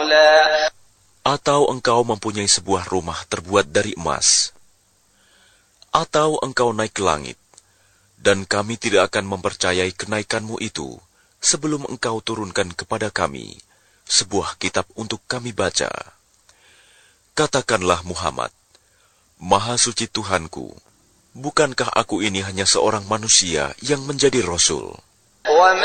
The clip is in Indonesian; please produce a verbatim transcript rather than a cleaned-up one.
Atau engkau mempunyai sebuah rumah terbuat dari emas. Atau engkau naik ke langit, dan kami tidak akan mempercayai kenaikanmu itu sebelum engkau turunkan kepada kami sebuah kitab untuk kami baca. Katakanlah Muhammad, Maha Suci Tuhanku, bukankah aku ini hanya seorang manusia yang menjadi Rasul?